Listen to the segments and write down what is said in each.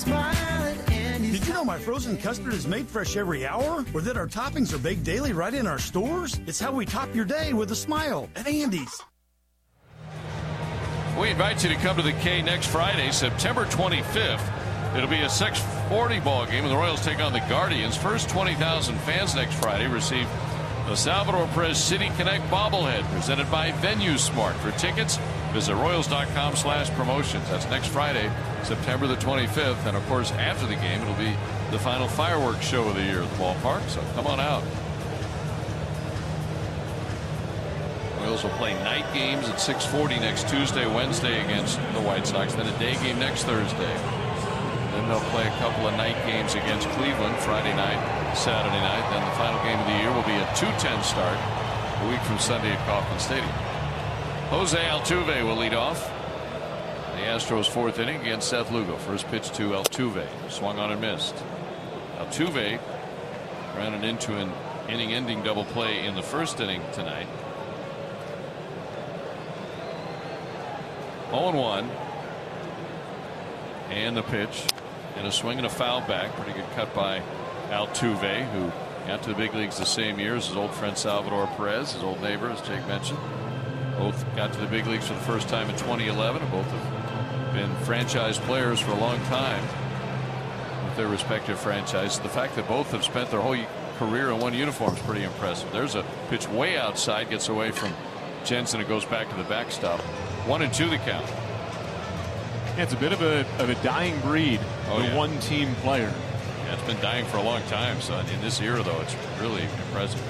Did you know my frozen custard is made fresh every hour? Or that our toppings are baked daily right in our stores? It's how we top your day with a smile at Andy's. We invite you to come to the K next Friday, September 25th. It'll be a 640 ball game, and the Royals take on the Guardians. First 20,000 fans next Friday receive the Salvador Perez City Connect bobblehead presented by Venue Smart. For tickets, visit Royals.com/promotions. That's next Friday, September the 25th. And of course, after the game, it'll be the final fireworks show of the year at the ballpark. So come on out. Royals will play night games at 6:40 next Tuesday, Wednesday against the White Sox. Then a day game next Thursday. Then they'll play a couple of night games against Cleveland Friday night, Saturday night. Then the final game of the year will be a 2:10 start a week from Sunday at Kauffman Stadium. Jose Altuve will lead off. The Astros fourth inning against Seth Lugo. First pitch to Altuve. Swung on and missed. Altuve grounded into an inning-ending double play in the first inning tonight. 0-1. And the pitch. And a swing and a foul back. Pretty good cut by Altuve, who got to the big leagues the same year as his old friend Salvador Perez, his old neighbor, as Jake mentioned. Both got to the big leagues for the first time in 2011. And both have been franchise players for a long time with their respective franchises. The fact that both have spent their whole career in one uniform is pretty impressive. There's a pitch way outside, gets away from Jensen, and goes back to the backstop. 1-2 the count. Yeah, it's a bit of a dying breed, one-team player. Yeah, it's been dying for a long time, so in this era, though, it's really impressive.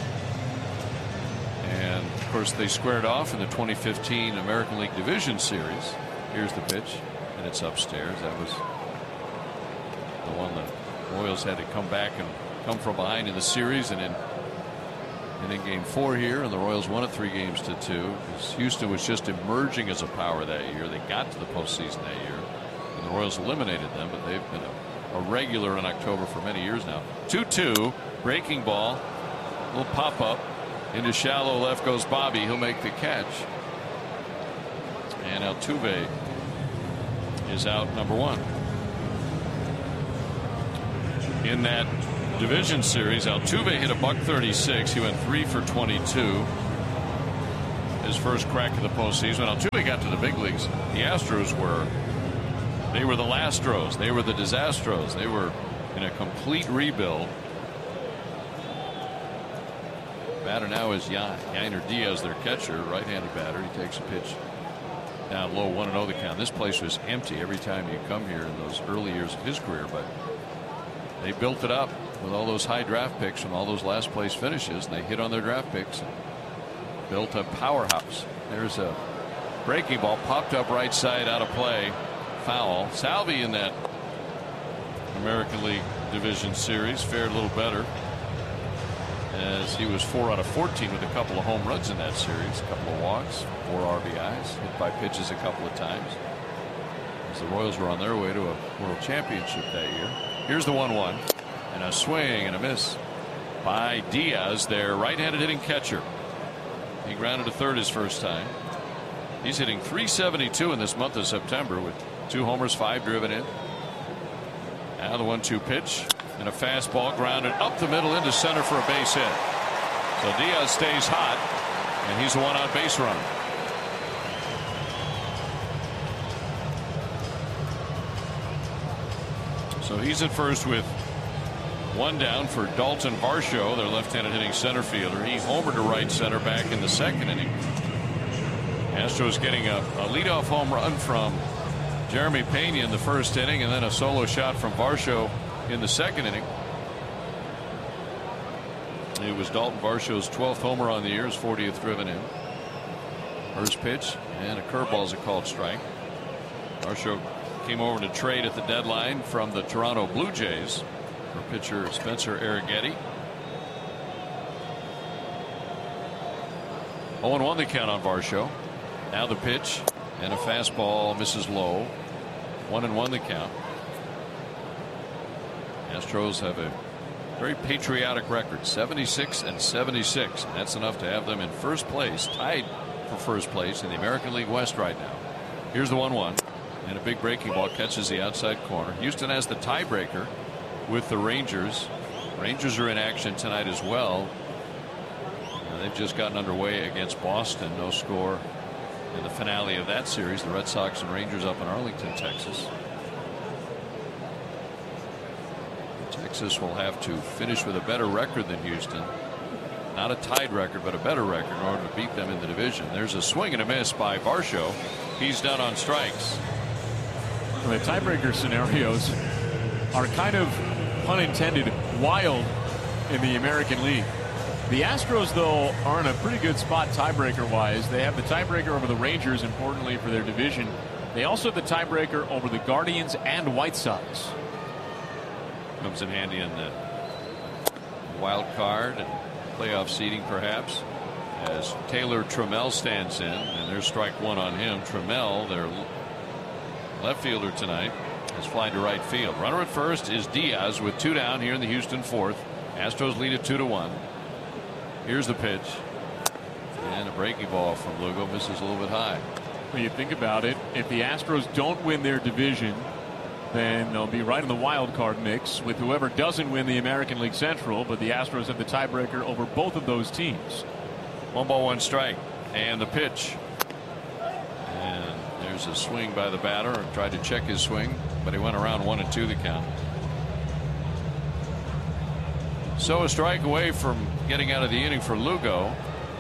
And, of course, they squared off in the 2015 American League Division Series. Here's the pitch, and it's upstairs. That was the one the Royals had to come back and come from behind in the series, and in game 4 here, and the Royals won it 3-2 because Houston was just emerging as a power that year. They got to the postseason that year, and the Royals eliminated them, but they've been a regular in October for many years now. 2-2, breaking ball, little pop up into shallow left goes Bobby. He'll make the catch, and Altuve is out, number 1. In that division series, Altuve hit a .136. He went 3 for 22. His first crack of the postseason. When Altuve got to the big leagues, the Astros were the Lastros. They were the Disastros. They were in a complete rebuild. Batter now is Yainer Diaz, their catcher, right-handed batter. He takes a pitch down low, 1-0 the count. This place was empty every time you come here in those early years of his career, but they built it up with all those high draft picks and all those last place finishes, and they hit on their draft picks and built a powerhouse. There's a breaking ball popped up right side, out of play, foul. Salvi in that American League Division Series fared a little better, as he was 4 out of 14 with a couple of home runs in that series, a couple of walks, 4 RBIs, hit by pitches a couple of times, as the Royals were on their way to a World Championship that year. Here's the 1-1, and a swing and a miss by Diaz, their right-handed hitting catcher. He grounded to third his first time. He's hitting .372 in this month of September with 2 homers, 5 driven in. Now the 1-2 pitch, and a fastball grounded up the middle into center for a base hit. So Diaz stays hot, and he's a 1-out base run. So he's at first with 1 down for Dalton Varsho, their left-handed hitting center fielder. He homered to right center back in the second inning. Astros getting a leadoff home run from Jeremy Pena in the first inning, and then a solo shot from Varsho in the second inning. It was Dalton Varsho's 12th homer on the year, his 40th driven in. First pitch, and a curveball is a called strike. Varsho came over to trade at the deadline from the Toronto Blue Jays for pitcher Spencer Arrighetti. 0-1 the count on Varsho. Now the pitch, and a fastball misses low. 1-1 the count. Astros have a very patriotic record, 76-76, and that's enough to have them in first place, tied for first place in the American League West right now. Here's the 1-1, And a big breaking ball catches the outside corner. Houston has the tiebreaker with the Rangers. Rangers are in action tonight as well. They've just gotten underway against Boston. No score in the finale of that series. The Red Sox and Rangers up in Arlington, Texas. Texas will have to finish with a better record than Houston. Not a tied record, but a better record in order to beat them in the division. There's a swing and a miss by Varsho. He's done on strikes. The tiebreaker scenarios are kind of, pun intended, wild in the American League. The Astros, though, are in a pretty good spot tiebreaker-wise. They have the tiebreaker over the Rangers, importantly for their division. They also have the tiebreaker over the Guardians and White Sox. Comes in handy in the wild card and playoff seeding, perhaps, as Taylor Trammell stands in, and there's strike one on him. Trammell, their left fielder tonight, has flied to right field. Runner at first is Diaz with 2 down here in the Houston fourth. Astros lead it 2-1. Here's the pitch, and a breaking ball from Lugo, misses a little bit high. When you think about it, if the Astros don't win their division, then they'll be right in the wild card mix with whoever doesn't win the American League Central, but the Astros have the tiebreaker over both of those teams. 1 ball, 1 strike, and the pitch. And there's a swing by the batter. Tried to check his swing, but he went around 1-2 the count. So a strike away from getting out of the inning for Lugo.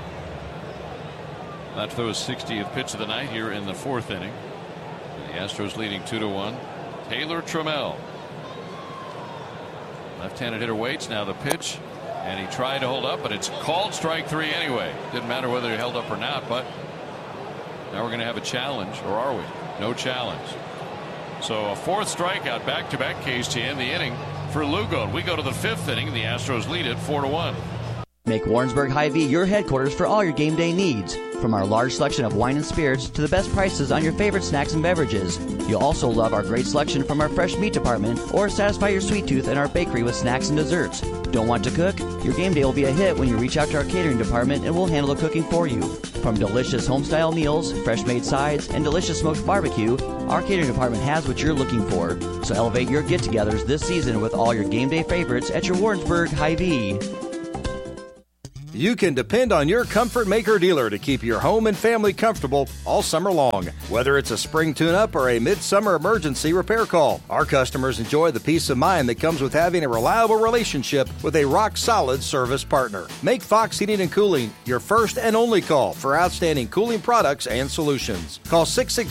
That throws 60th pitch of the night here in the 4th inning. The Astros leading 2-1. Taylor Trammell. Left-handed hitter waits. Now the pitch, and he tried to hold up, but it's called strike 3 anyway. Didn't matter whether he held up or not, but now we're going to have a challenge, or are we? No challenge. So a 4th strikeout, back-to-back KSTN, the inning for Lugo. We go to the 5th inning. The Astros lead it 4-1. Make Warrensburg Hy-Vee your headquarters for all your game day needs. From our large selection of wine and spirits to the best prices on your favorite snacks and beverages. You'll also love our great selection from our fresh meat department, or satisfy your sweet tooth in our bakery with snacks and desserts. Don't want to cook? Your game day will be a hit when you reach out to our catering department, and we'll handle the cooking for you. From delicious home-style meals, fresh-made sides, and delicious smoked barbecue, our catering department has what you're looking for. So elevate your get-togethers this season with all your game day favorites at your Warrensburg Hy-Vee. You can depend on your Comfort Maker dealer to keep your home and family comfortable all summer long. Whether it's a spring tune-up or a midsummer emergency repair call, our customers enjoy the peace of mind that comes with having a reliable relationship with a rock-solid service partner. Make Fox Heating and Cooling your first and only call for outstanding cooling products and solutions. Call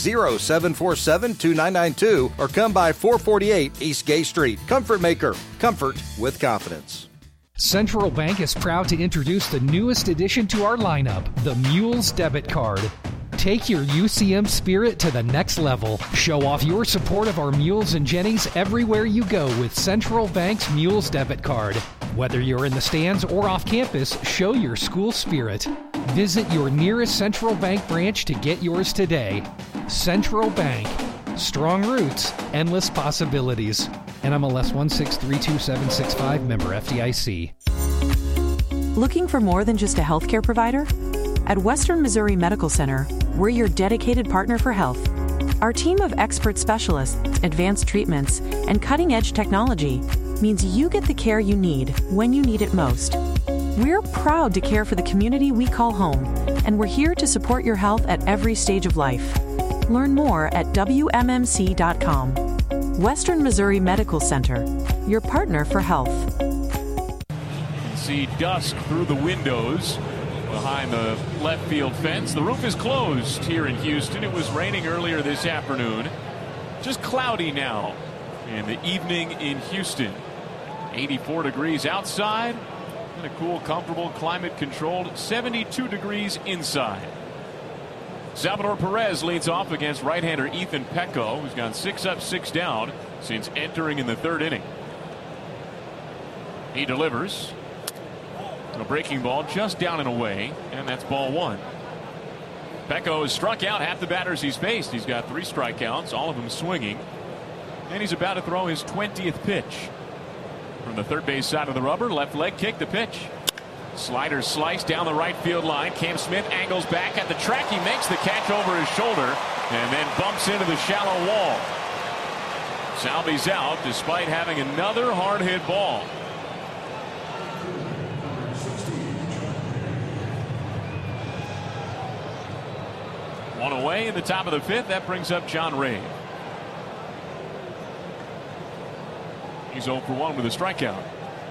660-747-2992 or come by 448 East Gay Street. Comfort Maker. Comfort with confidence. Central Bank is proud to introduce the newest addition to our lineup, the Mules Debit Card. Take your UCM spirit to the next level. Show off your support of our Mules and Jennies everywhere you go with Central Bank's Mules Debit Card. Whether you're in the stands or off campus, show your school spirit. Visit your nearest Central Bank branch to get yours today. Central Bank. Strong roots, endless possibilities. NMLS 1632765, member FDIC. Looking for more than just a healthcare provider? At Western Missouri Medical Center, we're your dedicated partner for health. Our team of expert specialists, advanced treatments, and cutting-edge technology means you get the care you need when you need it most. We're proud to care for the community we call home, and we're here to support your health at every stage of life. Learn more at WMMC.com. Western Missouri Medical Center, your partner for health. You can see dusk through the windows behind the left field fence. The roof is closed here in Houston. It was raining earlier this afternoon. Just cloudy now in the evening in Houston. 84 degrees outside and a cool, comfortable, climate-controlled 72 degrees inside. Salvador Perez leads off against right-hander Ethan Pecco, who's gone 6 up, 6 down since entering in the 3rd inning. He delivers. A breaking ball just down and away, and that's ball 1. Pecco has struck out half the batters he's faced. He's got 3 strikeouts, all of them swinging. And he's about to throw his 20th pitch. From the third base side of the rubber, left leg kick, the pitch. Slider sliced down the right field line. Cam Smith angles back at the track. He makes the catch over his shoulder. and then bumps into the shallow wall. Salvi's out despite having another hard hit ball. One away in the top of the fifth. That brings up John Ray. He's 0 for 1 with a strikeout.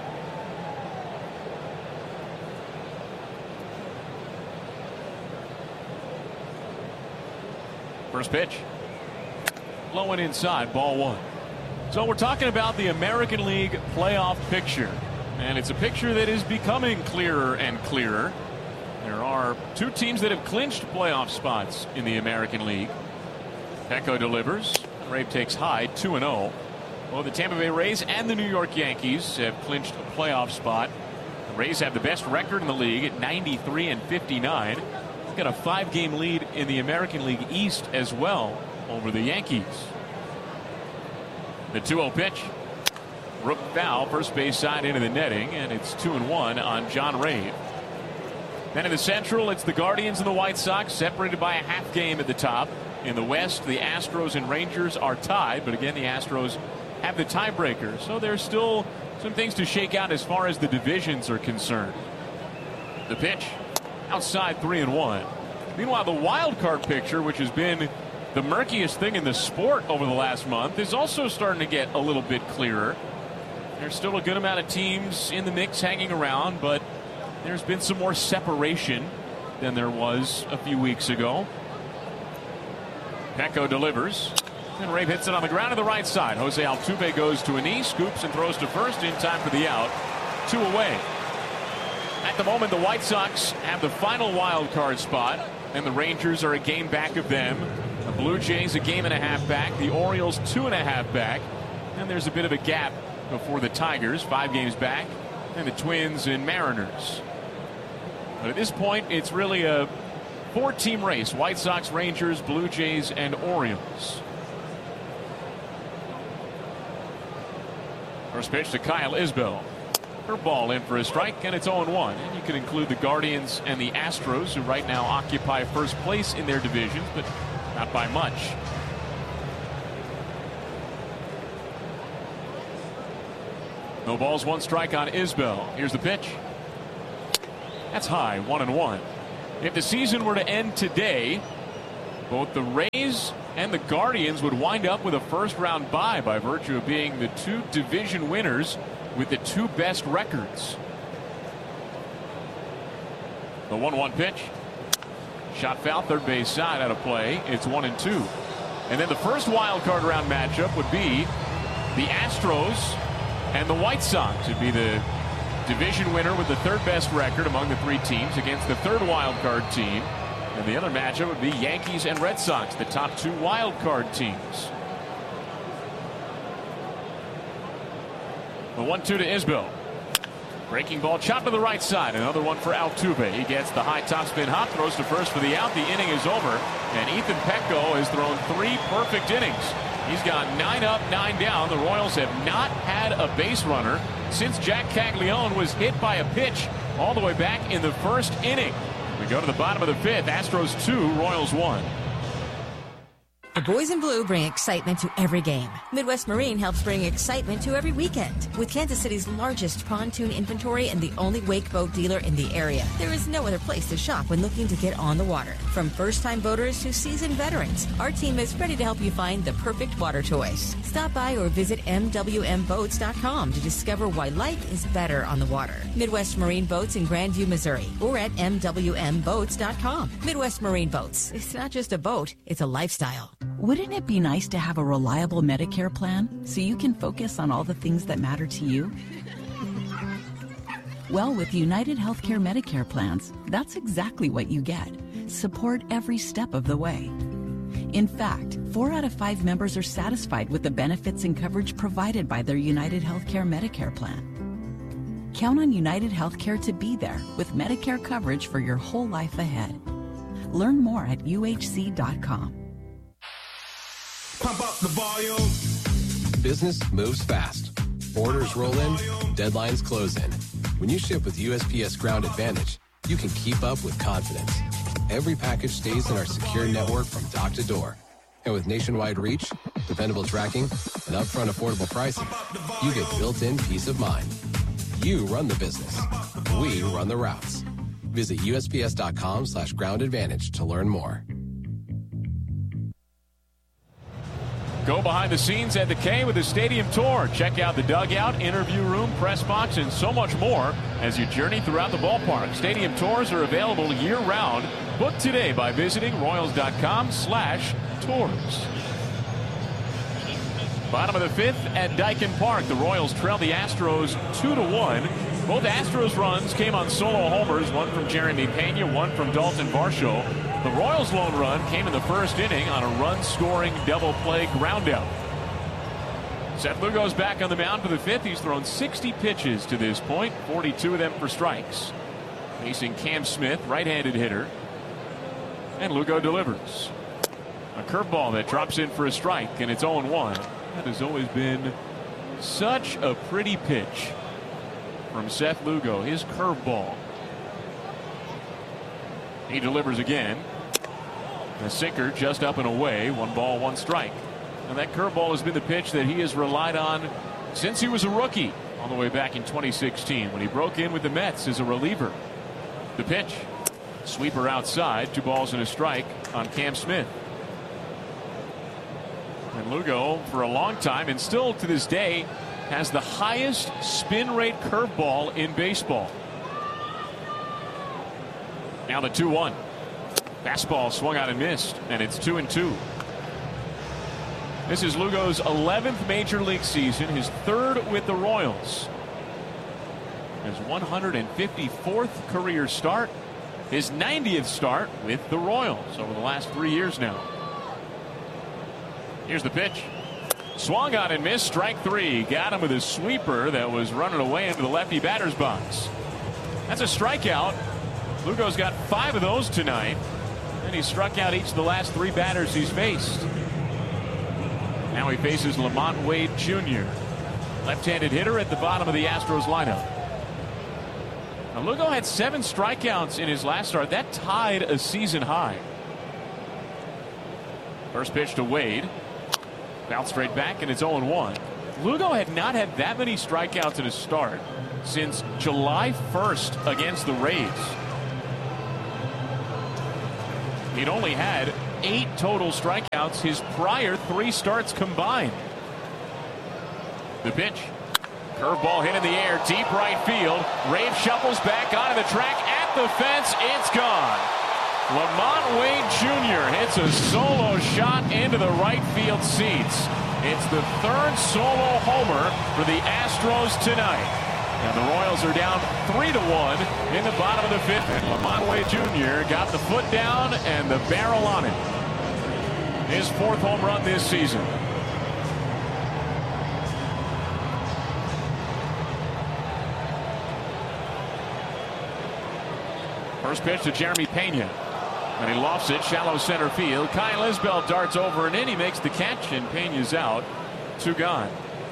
First pitch. Low and inside, ball 1. So we're talking about the American League playoff picture. And it's a picture that is becoming clearer and clearer. There are 2 teams that have clinched playoff spots in the American League. Petco delivers. Ray takes high, 2-0. Well, the Tampa Bay Rays and the New York Yankees have clinched a playoff spot. The Rays have the best record in the league at 93-59. They've got a 5-game lead in the American League East as well over the Yankees. The 2-0 pitch. Rook foul, first base side into the netting, and it's 2-1 on John Ray. Then in the Central, it's the Guardians and the White Sox, separated by a half game at the top. In the West, the Astros and Rangers are tied, but again, the Astros have the tiebreaker. So there's still some things to shake out as far as the divisions are concerned. The pitch, outside, 3-1. Meanwhile, the wild card picture, which has been the murkiest thing in the sport over the last month, is also starting to get a little bit clearer. There's still a good amount of teams in the mix hanging around, but there's been some more separation than there was a few weeks ago. Petco delivers, and Ray hits it on the ground to the right side. Jose Altuve goes to a knee, scoops and throws to first in time for the out. 2 away. At the moment, the White Sox have the final wild card spot, and the Rangers are a game back of them. The Blue Jays a game and a half back. The Orioles 2.5 back. And there's a bit of a gap before the Tigers, 5 games back, and the Twins and Mariners. But at this point, it's really a 4-team race. White Sox, Rangers, Blue Jays, and Orioles. First pitch to Kyle Isbell. Her ball in for a strike, and it's 0-1. And you can include the Guardians and the Astros, who right now occupy first place in their divisions, but not by much. No balls, 1 strike on Isbell. Here's the pitch. That's high, 1-1. If the season were to end today, both the Rays and the Guardians would wind up with a first-round bye by virtue of being the 2 division winners with the 2 best records. The 1-1 pitch. Shot foul, third base side out of play. It's 1-2. And then the first wild card round matchup would be the Astros and the White Sox. It'd be the division winner with the 3rd best record among the 3 teams against the 3rd wild card team. And the other matchup would be Yankees and Red Sox, the top 2 wild card teams. The 1-2 to Isbell. Breaking ball, chopped to the right side. Another one for Altuve. He gets the high topspin hop, throws to first for the out. The inning is over, and Ethan Petco has thrown 3 perfect innings. He's got 9 up, 9 down. The Royals have not had a base runner since Jack Caglione was hit by a pitch all the way back in the 1st inning. We go to the bottom of the 5th. Astros 2, Royals 1. The boys in blue bring excitement to every game. Midwest Marine helps bring excitement to every weekend. With Kansas City's largest pontoon inventory and the only wake boat dealer in the area, there is no other place to shop when looking to get on the water. From first-time boaters to seasoned veterans, our team is ready to help you find the perfect water toys. Stop by or visit MWMBoats.com to discover why life is better on the water. Midwest Marine Boats in Grandview, Missouri, or at MWMBoats.com. Midwest Marine Boats. It's not just a boat, it's a lifestyle. Wouldn't it be nice to have a reliable Medicare plan so you can focus on all the things that matter to you? Well, with United Healthcare Medicare plans, that's exactly what you get. Support every step of the way. In fact, 4 out of 5 members are satisfied with the benefits and coverage provided by their United Healthcare Medicare plan. Count on United Healthcare to be there with Medicare coverage for your whole life ahead. Learn more at uhc.com. Pump up the volume. Business moves fast. Orders roll in, deadlines close in. When you ship with USPS Ground Advantage, you can keep up with confidence. Every package stays in our secure network from dock to door, And with nationwide reach, dependable tracking, and upfront affordable pricing, you get built-in peace of mind. You run the business. We run the routes. Visit USPS.com/groundadvantage to learn more. Go behind the scenes at the K with the Stadium Tour. Check out the dugout, interview room, press box, and so much more as you journey throughout the ballpark. Stadium tours are available year-round. Book today by visiting Royals.com/tours. Bottom of the fifth at Daikin Park. The Royals trail the Astros 2-1. Both Astros runs came on solo homers, one from Jeremy Pena, one from Dalton Varsho. The Royals' lone run came in the first inning on a run-scoring double play groundout. Seth Lugo's back on the mound for the fifth. He's thrown 60 pitches to this point, 42 of them for strikes. Facing Cam Smith, right-handed hitter. And Lugo delivers. A curveball that drops in for a strike, and it's 0-1. That has always been such a pretty pitch from Seth Lugo, his curveball. He delivers again. A sinker just up and away. 1 ball, 1 strike. And that curveball has been the pitch that he has relied on since he was a rookie, all the way back in 2016 when he broke in with the Mets as a reliever. The pitch. Sweeper outside. 2 balls and a strike on Cam Smith. And Lugo, for a long time, and still to this day, has the highest spin rate curveball in baseball. Now the 2-1. Fastball swung out and missed, and it's 2-2. This is Lugo's 11th major league season, his 3rd with the Royals. His 154th career start, his 90th start with the Royals over the last 3 years now. Here's the pitch. Swung out and missed, strike 3. Got him with a sweeper that was running away into the lefty batter's box. That's a strikeout. Lugo's got 5 of those tonight, and he struck out each of the last 3 batters he's faced. Now he faces Lamont Wade Jr., left-handed hitter at the bottom of the Astros lineup. Now Lugo had 7 strikeouts in his last start. That tied a season high. First pitch to Wade. Bounced straight back, and it's 0-1. Lugo had not had that many strikeouts in his start since July 1st against the Rays. He'd only had 8 total strikeouts his prior 3 starts combined. The pitch. Curveball hit in the air, deep right field. Rave shuffles back onto the track at the fence. It's gone. Lamont Wade Jr. hits a solo shot into the right field seats. It's the 3rd solo homer for the Astros tonight. And the Royals are down 3-1 in the bottom of the 5th. And Lamont Wade Jr. got the foot down and the barrel on it. His 4th home run this season. First pitch to Jeremy Pena. And he lofts it, shallow center field. Kyle Isbell darts over and in. He makes the catch, and Pena's out. 2 gone.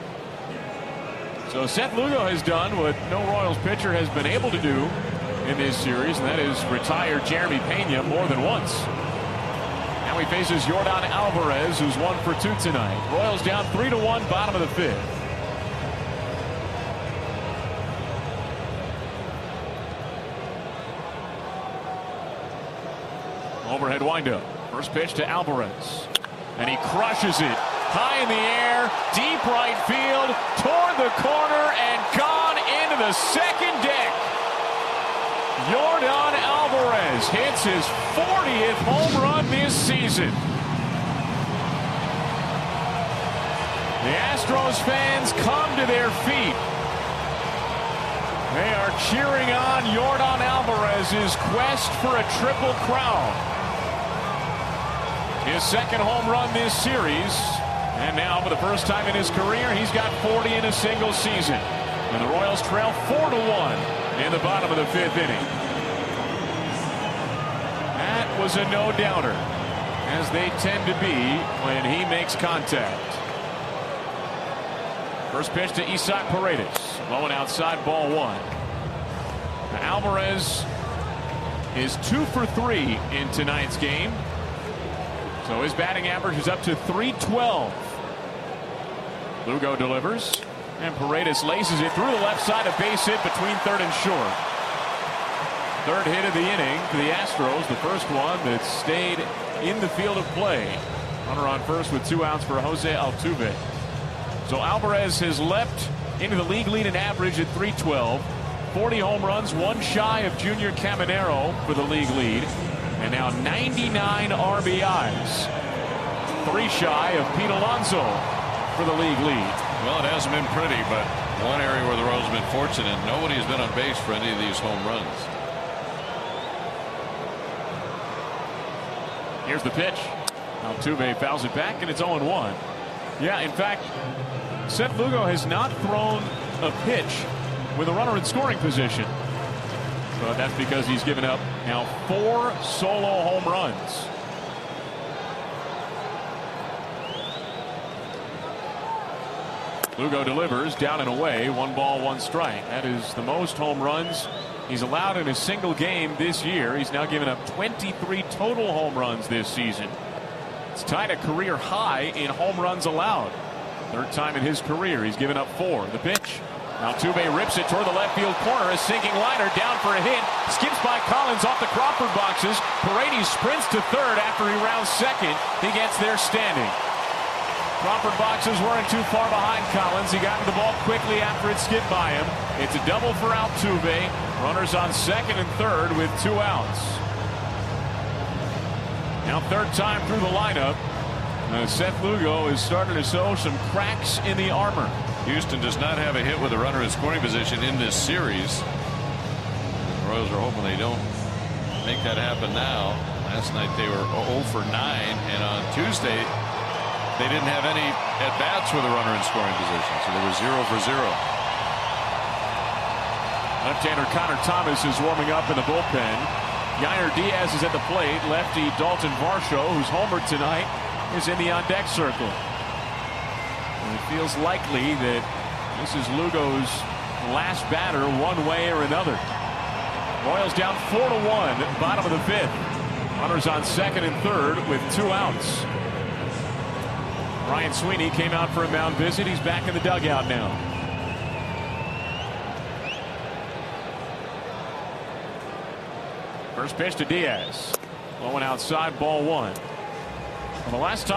So Seth Lugo has done what no Royals pitcher has been able to do in this series, and that is retire Jeremy Pena more than once. Now he faces Yordan Alvarez, who's 1 for 2 tonight. Royals down 3-1, bottom of the 5th. Overhead windup. First pitch to Alvarez. And he crushes it. High in the air. Deep right field. Toward the corner and gone into the second deck. Yordan Alvarez hits his 40th home run this season. The Astros fans come to their feet. They are cheering on Yordan Alvarez's quest for a Triple Crown. His 2nd home run this series. And now for the first time in his career, he's got 40 in a single season. And the Royals trail 4-1 in the bottom of the 5th inning. That was a no-doubter, as they tend to be when he makes contact. First pitch to Isaac Paredes. Low and outside, ball 1. Now Alvarez is 2 for 3 in tonight's game. So his batting average is up to .312. Lugo delivers, and Paredes laces it through the left side, a base hit between third and short. Third hit of the inning for the Astros, the first one that stayed in the field of play. Runner on first with 2 outs for Jose Altuve. So Alvarez has leapt into the league lead in average at .312. 40 home runs, 1 shy of Junior Caminero for the league lead. And now 99 RBIs. 3 shy of Pete Alonso for the league lead. Well, it hasn't been pretty, but one area where the Royals have been fortunate, nobody has been on base for any of these home runs. Here's the pitch. Altuve fouls it back, and it's 0-1. Yeah, in fact, Seth Lugo has not thrown a pitch with a runner in scoring position. But that's because he's given up now 4 solo home runs. Lugo delivers down and away, 1 ball, 1 strike. That is the most home runs he's allowed in a single game this year. He's now given up 23 total home runs this season. It's tied a career high in home runs allowed. 3rd time in his career he's given up 4. The pitch. Altuve rips it toward the left field corner. A sinking liner down for a hit. Skips by Collins off the Crawford boxes. Paredes sprints to third after he rounds second. He gets there standing. Crawford boxes weren't too far behind Collins. He got to the ball quickly after it skipped by him. It's a double for Altuve. Runners on second and third with 2 outs. Now 3rd time through the lineup. Seth Lugo is starting to show some cracks in the armor. Houston does not have a hit with a runner in scoring position in this series. The Royals are hoping they don't make that happen now. Last night they were 0 for 9, and on Tuesday they didn't have any at-bats with a runner in scoring position, so they were 0 for 0. Left-hander Connor Thomas is warming up in the bullpen. Yainer Diaz is at the plate. Lefty Dalton Varsho, who's homered tonight, is in the on-deck circle. And it feels likely that this is Lugo's last batter one way or another. Royals down 4-1, bottom of the 5th. Runners on second and third with 2 outs. Ryan Sweeney came out for a mound visit. He's back in the dugout now. First pitch to Diaz. Low and outside, ball 1. Well, the last time